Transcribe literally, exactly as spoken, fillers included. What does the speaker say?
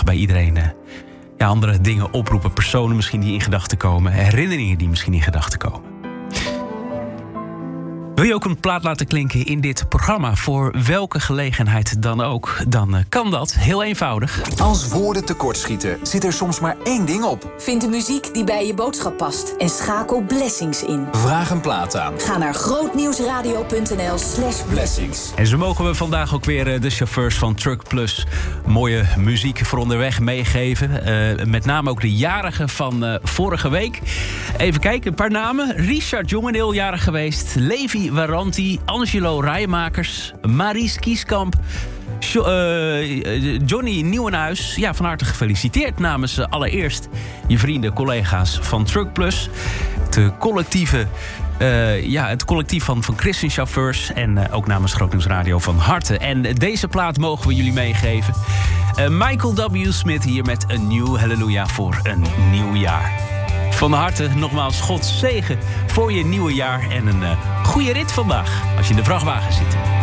bij iedereen uh, ja, andere dingen oproepen. Personen misschien die in gedachten komen. Herinneringen die misschien in gedachten komen. Wil je ook een plaat laten klinken in dit programma? Voor welke gelegenheid dan ook, dan uh, kan dat. Heel eenvoudig. Als woorden tekortschieten, zit er soms maar één ding op. Vind de muziek die bij je boodschap past en schakel Blessings in. Vraag een plaat aan. Ga naar grootnieuwsradio.nl slash blessings. En zo mogen we vandaag ook weer uh, de chauffeurs van Truck Plus mooie muziek voor onderweg meegeven. Uh, met name ook de jarigen van uh, vorige week. Even kijken, een paar namen. Richard Jongendeel, jarig geweest. Levi Waranti, Angelo Rijmakers, Maries Kieskamp, jo- uh, Johnny Nieuwenhuis. Ja, van harte gefeliciteerd namens uh, allereerst je vrienden, collega's van Truck Plus. Het uh, collectieve, uh, ja, het collectief van, van christenchauffeurs. En uh, ook namens Grootnieuws Radio van harte. En uh, deze plaat mogen we jullie meegeven. Uh, Michael W. Smith hier met een nieuw halleluja voor een nieuw jaar. Van harte nogmaals Gods zegen voor je nieuwe jaar en een uh, goede rit vandaag als je in de vrachtwagen zit.